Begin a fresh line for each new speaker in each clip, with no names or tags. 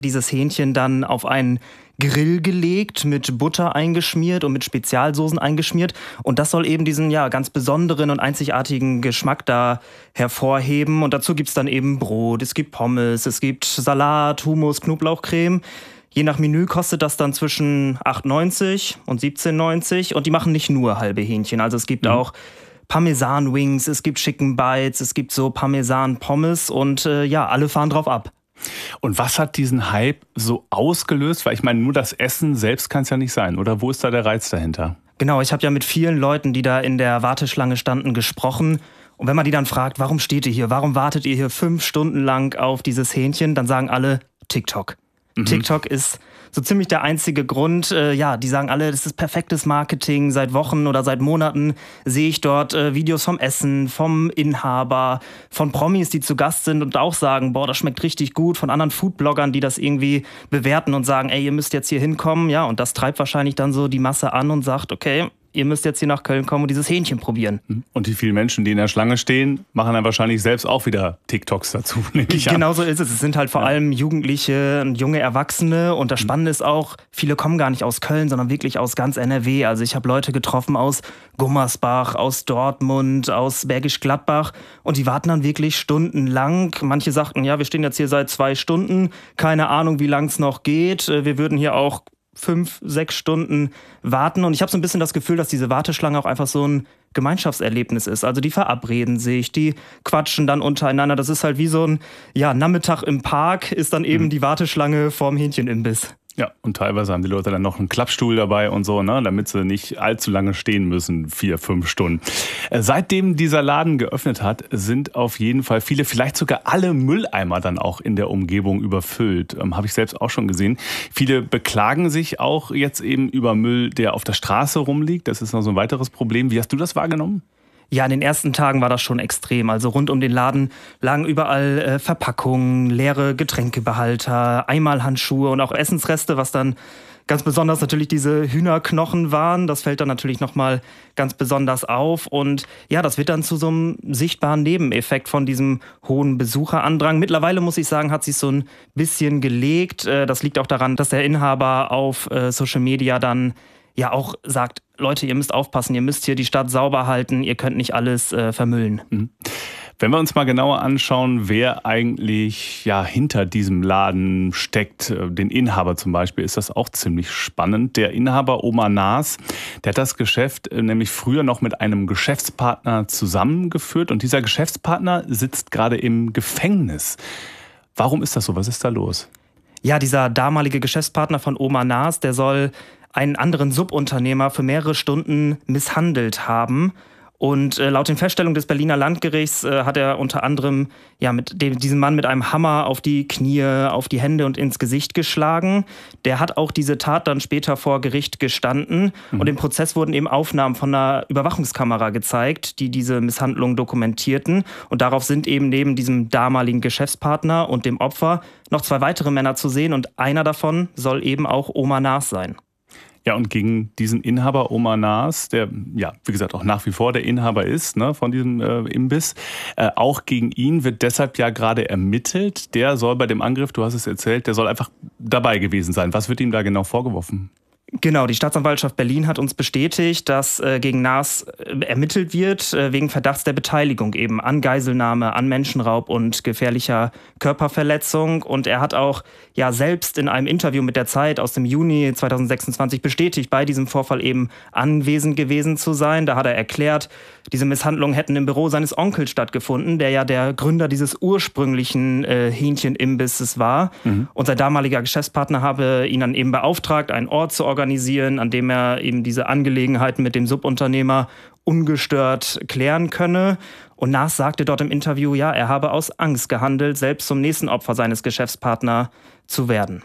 dieses Hähnchen dann auf einen Grill gelegt, mit Butter eingeschmiert und mit Spezialsoßen eingeschmiert. Und das soll eben diesen ganz besonderen und einzigartigen Geschmack da hervorheben. Und dazu gibt's dann eben Brot, es gibt Pommes, es gibt Salat, Hummus, Knoblauchcreme. Je nach Menü kostet das dann zwischen 8,90 und 17,90. Und die machen nicht nur halbe Hähnchen. Also es gibt auch Parmesan-Wings, es gibt Chicken Bites, es gibt so Parmesan-Pommes und alle fahren drauf ab.
Und was hat diesen Hype so ausgelöst? Weil ich meine, nur das Essen selbst kann es ja nicht sein, oder? Wo ist da der Reiz dahinter?
Genau, ich habe ja mit vielen Leuten, die da in der Warteschlange standen, gesprochen. Und wenn man die dann fragt, warum steht ihr hier? Warum wartet ihr hier 5 Stunden lang auf dieses Hähnchen? Dann sagen alle TikTok. TikTok ist so ziemlich der einzige Grund. Die sagen alle, das ist perfektes Marketing. Seit Wochen oder seit Monaten sehe ich dort Videos vom Essen, vom Inhaber, von Promis, die zu Gast sind und auch sagen, boah, das schmeckt richtig gut. Von anderen Foodbloggern, die das irgendwie bewerten und sagen, ey, ihr müsst jetzt hier hinkommen. Ja, und das treibt wahrscheinlich dann so die Masse an und sagt, okay, ihr müsst jetzt hier nach Köln kommen und dieses Hähnchen probieren.
Und die vielen Menschen, die in der Schlange stehen, machen dann wahrscheinlich selbst auch wieder TikToks dazu, nehme ich an.
Genau so ist es. Es sind halt vor allem Jugendliche und junge Erwachsene. Und das Spannende ist auch, viele kommen gar nicht aus Köln, sondern wirklich aus ganz NRW. Also ich habe Leute getroffen aus Gummersbach, aus Dortmund, aus Bergisch Gladbach. Und die warten dann wirklich stundenlang. Manche sagten, ja, wir stehen jetzt hier seit 2 Stunden. Keine Ahnung, wie lang es noch geht. Wir würden hier auch 5, 6 Stunden warten. Und ich habe so ein bisschen das Gefühl, dass diese Warteschlange auch einfach so ein Gemeinschaftserlebnis ist. Also die verabreden sich, die quatschen dann untereinander. Das ist halt wie so ein Nachmittag im Park, ist dann eben die Warteschlange vorm Hähnchenimbiss.
Ja, und teilweise haben die Leute dann noch einen Klappstuhl dabei und so, ne, damit sie nicht allzu lange stehen müssen, 4, 5 Stunden. Seitdem dieser Laden geöffnet hat, sind auf jeden Fall viele, vielleicht sogar alle Mülleimer dann auch in der Umgebung überfüllt. Habe ich selbst auch schon gesehen. Viele beklagen sich auch jetzt eben über Müll, der auf der Straße rumliegt. Das ist noch so ein weiteres Problem. Wie hast du das wahrgenommen?
Ja, in den ersten Tagen war das schon extrem. Also rund um den Laden lagen überall Verpackungen, leere Getränkebehalter, Einmalhandschuhe und auch Essensreste, was dann ganz besonders natürlich diese Hühnerknochen waren. Das fällt dann natürlich nochmal ganz besonders auf. Und ja, das wird dann zu so einem sichtbaren Nebeneffekt von diesem hohen Besucherandrang. Mittlerweile, muss ich sagen, hat sich so ein bisschen gelegt. Das liegt auch daran, dass der Inhaber auf Social Media dann auch sagt, Leute, ihr müsst aufpassen, ihr müsst hier die Stadt sauber halten, ihr könnt nicht alles vermüllen.
Wenn wir uns mal genauer anschauen, wer eigentlich hinter diesem Laden steckt, den Inhaber zum Beispiel, ist das auch ziemlich spannend. Der Inhaber Omar Naas, der hat das Geschäft nämlich früher noch mit einem Geschäftspartner zusammengeführt und dieser Geschäftspartner sitzt gerade im Gefängnis. Warum ist das so? Was ist da los?
Ja, dieser damalige Geschäftspartner von Omar Naas, der soll einen anderen Subunternehmer für mehrere Stunden misshandelt haben. Und laut den Feststellungen des Berliner Landgerichts hat er unter anderem diesen Mann mit einem Hammer auf die Knie, auf die Hände und ins Gesicht geschlagen. Der hat auch diese Tat dann später vor Gericht gestanden. Und im Prozess wurden eben Aufnahmen von einer Überwachungskamera gezeigt, die diese Misshandlung dokumentierten. Und darauf sind eben neben diesem damaligen Geschäftspartner und dem Opfer noch 2 weitere Männer zu sehen. Und einer davon soll eben auch Omar Naas sein.
Ja, und gegen diesen Inhaber Omar Naas, der wie gesagt auch nach wie vor der Inhaber ist, ne, von diesem Imbiss, auch gegen ihn wird deshalb gerade ermittelt. Der soll bei dem Angriff, du hast es erzählt, der soll einfach dabei gewesen sein. Was wird ihm da genau vorgeworfen?
Genau, die Staatsanwaltschaft Berlin hat uns bestätigt, dass gegen Naas ermittelt wird wegen Verdachts der Beteiligung eben an Geiselnahme, an Menschenraub und gefährlicher Körperverletzung. Und er hat auch selbst in einem Interview mit der Zeit aus dem Juni 2026 bestätigt, bei diesem Vorfall eben anwesend gewesen zu sein. Da hat er erklärt, diese Misshandlungen hätten im Büro seines Onkels stattgefunden, der ja der Gründer dieses ursprünglichen Hähnchenimbisses war. Und sein damaliger Geschäftspartner habe ihn dann eben beauftragt, einen Ort zu organisieren, an dem er eben diese Angelegenheiten mit dem Subunternehmer ungestört klären könne. Und Naas sagte dort im Interview, er habe aus Angst gehandelt, selbst zum nächsten Opfer seines Geschäftspartners zu werden.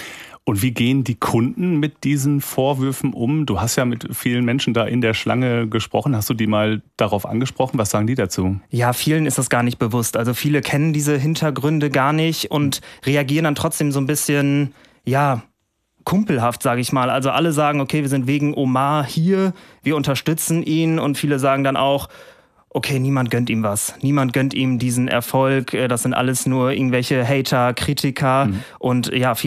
Und wie gehen die Kunden mit diesen Vorwürfen um? Du hast ja mit vielen Menschen da in der Schlange gesprochen. Hast du die mal darauf angesprochen? Was sagen die dazu?
Ja, vielen ist das gar nicht bewusst. Also viele kennen diese Hintergründe gar nicht und reagieren dann trotzdem so ein bisschen, kumpelhaft, sage ich mal. Also alle sagen, okay, wir sind wegen Omar hier, wir unterstützen ihn. Und viele sagen dann auch, okay, niemand gönnt ihm was. Niemand gönnt ihm diesen Erfolg. Das sind alles nur irgendwelche Hater, Kritiker. Und viele